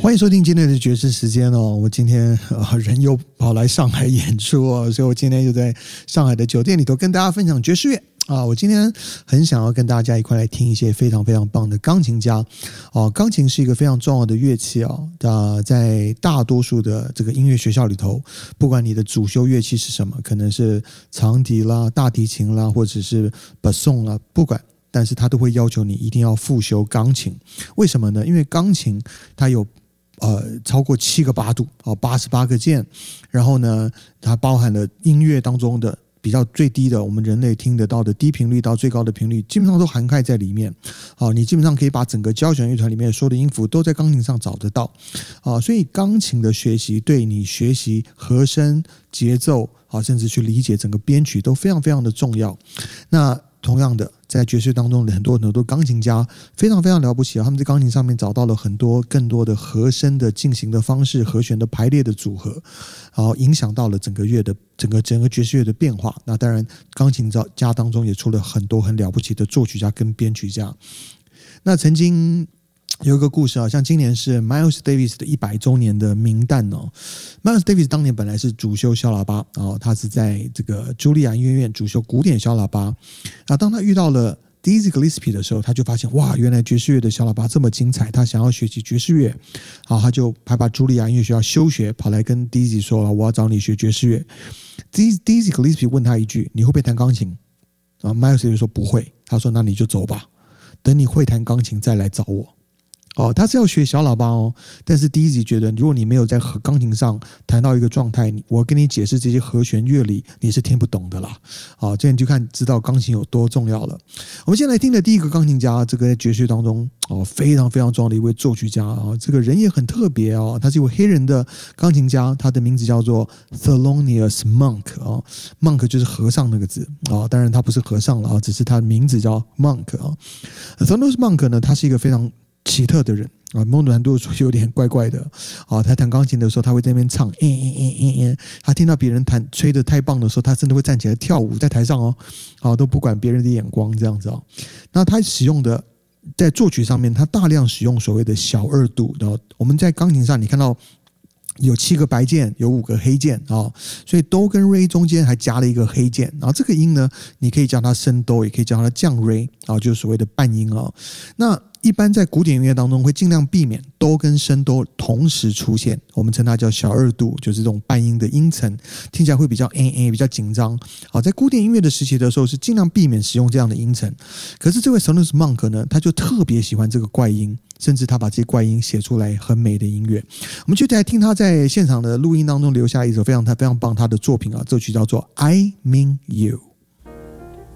欢迎收听今天的爵士时间哦！我今天人又跑来上海演出哦，所以我今天就在上海的酒店里头跟大家分享爵士乐啊！我今天很想要跟大家一块来听一些非常非常棒的钢琴家哦。钢琴是一个非常重要的乐器哦，在大多数的这个音乐学校里头，不管你的主修乐器是什么，可能是长笛啦、大提琴啦，或者是巴松啦，不管。但是他都会要求你一定要复修钢琴，为什么呢？因为钢琴它有超过7个八度88个键，然后呢，它包含了音乐当中的比较最低的我们人类听得到的低频率到最高的频率，基本上都涵盖在里面。你基本上可以把整个交响乐团里面所有的音符都在钢琴上找得到。所以钢琴的学习对你学习和声、节奏甚至去理解整个编曲都非常非常的重要。那同样的，在爵士当中的很多钢琴家非常非常了不起他们在钢琴上面找到了更多的和声的进行的方式、和弦的排列的组合，然后影响到了整个爵士乐的变化。那当然，钢琴家当中也出了很多很了不起的作曲家跟编曲家。那曾经有一个故事像今年是 Miles Davis 的100周年的冥诞Miles Davis 当年本来是主修小喇叭他是在这个茱莉亚音乐院主修古典小喇叭。当他遇到了 Dizzy Gillespie 的时候，他就发现哇，原来爵士乐的小喇叭这么精彩，他想要学习爵士乐。他就还把茱莉亚音乐学校休学，跑来跟 Dizzy 说我要找你学爵士乐。Dizzy Gillespie 问他一句，你会不会弹钢琴？Miles Davis 说不会。他说那你就走吧，等你会弹钢琴再来找我。他是要学小喇叭但是Dizzy觉得如果你没有在钢琴上弹到一个状态，我跟你解释这些和弦乐理你是听不懂的啦。这样你就知道钢琴有多重要了。我们先来听的第一个钢琴家，这个在爵士当中非常非常重要的一位作曲家这个人也很特别他是一位黑人的钢琴家，他的名字叫做 Thelonious Monk Monk 就是和尚那个字当然他不是和尚了只是他的名字叫 Monk Thelonious Monk 呢，他是一个非常奇特的人某种程度说有点怪怪的他弹钢琴的时候他会在那边唱他听到别人吹得太棒的时候，他甚至会站起来跳舞在台上都不管别人的眼光这样子那他使用的在作曲上面，他大量使用所谓的小2度我们在钢琴上你看到有7个白键，有5个黑键所以哆跟瑞中间还加了一个黑键，然后这个音呢，你可以叫它升哆，也可以叫它降瑞就是所谓的半音那一般在古典音乐当中会尽量避免哆跟升哆同时出现，我们称它叫小2度，就是这种半音的音层，听起来会比较比较紧张在古典音乐的时期的时候是尽量避免使用这样的音层。可是这位 Thelonious Monk 呢，他就特别喜欢这个怪音，甚至他把这些怪音写出来很美的音乐。我们就来听他在现场的录音当中留下一首非常非常棒他的作品这曲叫做 I Mean You。